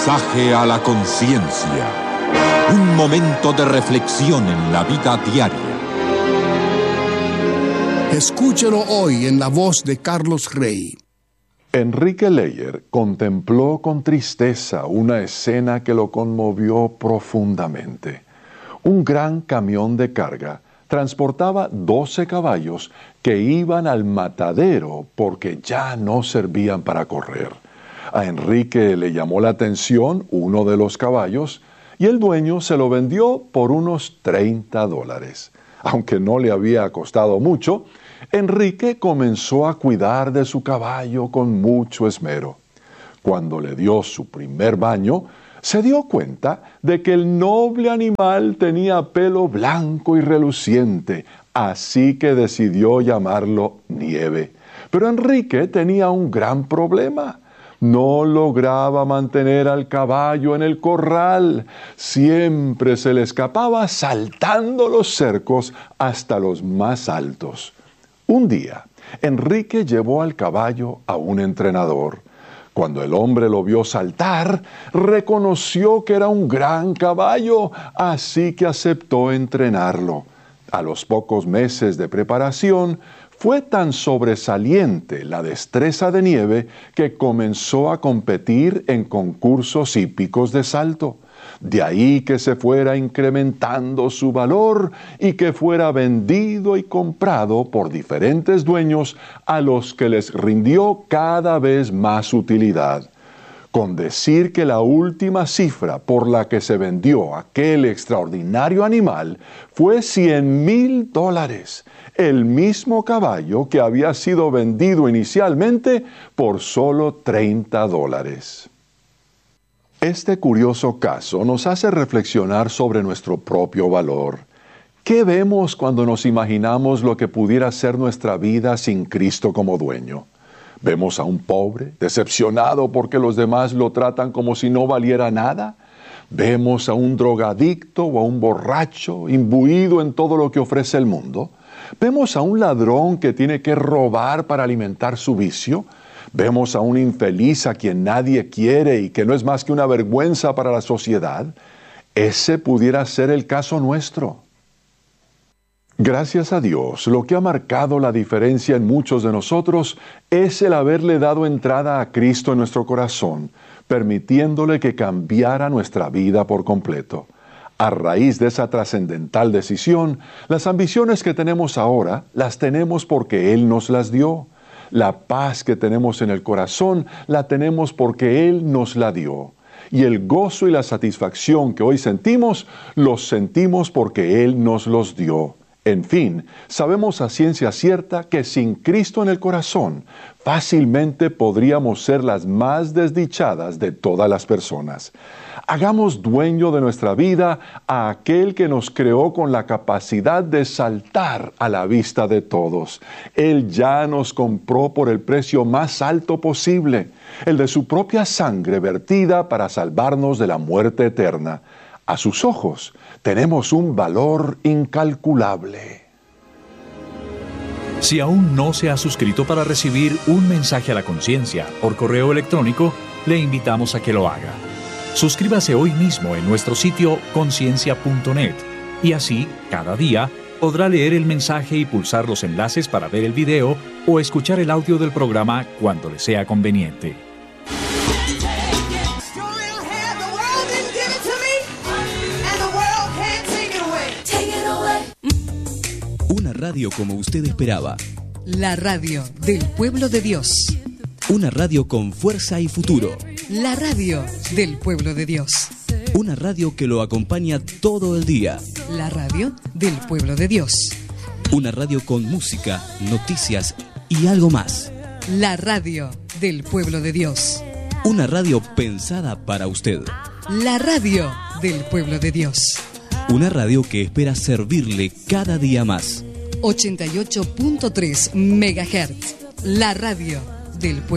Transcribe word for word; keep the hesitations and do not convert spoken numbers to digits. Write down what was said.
Mensaje a la conciencia. Un momento de reflexión en la vida diaria. Escúchelo hoy en la voz de Carlos Rey. Enrique Leyer contempló con tristeza una escena que lo conmovió profundamente. Un gran camión de carga transportaba doce caballos que iban al matadero porque ya no servían para correr. A Enrique le llamó la atención uno de los caballos y el dueño se lo vendió por unos treinta dólares. Aunque no le había costado mucho, Enrique comenzó a cuidar de su caballo con mucho esmero. Cuando le dio su primer baño, se dio cuenta de que el noble animal tenía pelo blanco y reluciente, así que decidió llamarlo Nieve. Pero Enrique tenía un gran problema. No lograba mantener al caballo en el corral. Siempre se le escapaba saltando los cercos hasta los más altos. Un día, Enrique llevó al caballo a un entrenador. Cuando el hombre lo vio saltar, reconoció que era un gran caballo, así que aceptó entrenarlo. A los pocos meses de preparación, fue tan sobresaliente la destreza de Nieve que comenzó a competir en concursos hípicos de salto. De ahí que se fuera incrementando su valor y que fuera vendido y comprado por diferentes dueños a los que les rindió cada vez más utilidad. Con decir que la última cifra por la que se vendió aquel extraordinario animal fue cien mil dólares, el mismo caballo que había sido vendido inicialmente por solo treinta dólares. Este curioso caso nos hace reflexionar sobre nuestro propio valor. ¿Qué vemos cuando nos imaginamos lo que pudiera ser nuestra vida sin Cristo como dueño? ¿Vemos a un pobre, decepcionado porque los demás lo tratan como si no valiera nada? ¿Vemos a un drogadicto o a un borracho imbuido en todo lo que ofrece el mundo? ¿Vemos a un ladrón que tiene que robar para alimentar su vicio? ¿Vemos a un infeliz a quien nadie quiere y que no es más que una vergüenza para la sociedad? Ese pudiera ser el caso nuestro. Gracias a Dios, lo que ha marcado la diferencia en muchos de nosotros es el haberle dado entrada a Cristo en nuestro corazón, permitiéndole que cambiara nuestra vida por completo. A raíz de esa trascendental decisión, las ambiciones que tenemos ahora las tenemos porque Él nos las dio. La paz que tenemos en el corazón la tenemos porque Él nos la dio. Y el gozo y la satisfacción que hoy sentimos, los sentimos porque Él nos los dio. En fin, sabemos a ciencia cierta que sin Cristo en el corazón, fácilmente podríamos ser las más desdichadas de todas las personas. Hagamos dueño de nuestra vida a aquel que nos creó con la capacidad de saltar a la vista de todos. Él ya nos compró por el precio más alto posible, el de su propia sangre vertida para salvarnos de la muerte eterna. A sus ojos tenemos un valor incalculable. Si aún no se ha suscrito para recibir un mensaje a la conciencia por correo electrónico, le invitamos a que lo haga. Suscríbase hoy mismo en nuestro sitio conciencia punto net y así, cada día, podrá leer el mensaje y pulsar los enlaces para ver el video o escuchar el audio del programa cuando le sea conveniente. Una radio como usted esperaba. La radio del pueblo de Dios. Una radio con fuerza y futuro. La radio del pueblo de Dios. Una radio que lo acompaña todo el día. La radio del pueblo de Dios. Una radio con música, noticias y algo más. La radio del pueblo de Dios. Una radio pensada para usted. La radio del pueblo de Dios. Una radio que espera servirle cada día más. ochenta y ocho punto tres megahertz. La radio del pueblo.